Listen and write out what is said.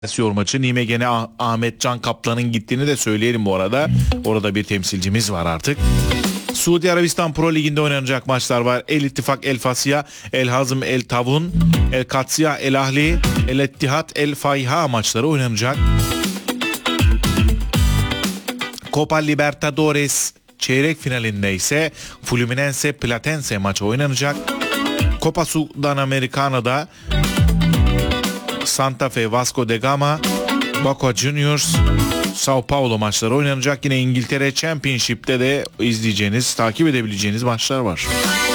maçı. Nimegene Ahmet Can Kaplan'ın gittiğini de söyleyelim bu arada. Orada bir temsilcimiz var artık. Suudi Arabistan Pro Ligi'nde oynanacak maçlar var. El İttifak El Fasya, El Hazm El Tavun, El Katsya El Ahli, El Ettihat El Fayha maçları oynanacak. Copa Libertadores çeyrek finalinde ise Fluminense Platense maçı oynanacak. Copa Sudamericana'da Santa Fe Vasco da Gama, Boca Juniors, Sao Paulo maçları oynanacak. Yine İngiltere Championship'te de izleyeceğiniz, takip edebileceğiniz maçlar var.